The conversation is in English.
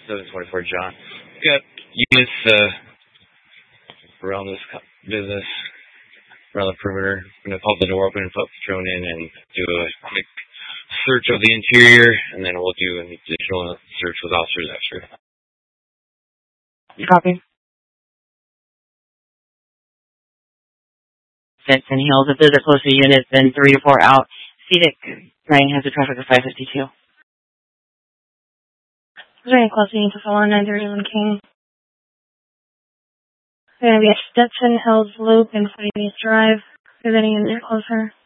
724 John. Got units around this business, around the perimeter. I'm going to pop the door open and put the drone in and do a quick search of the interior, and then we'll do an additional search with officers after. Copy. Benson Hills, if there's a closer unit, then 3 to 4 out. Scenic 9 has a traffic of 552. Is there any closer unit to follow on 931 King? They're going to be at Stetson Hills Loop and Footing East Drive. Is there any unit closer?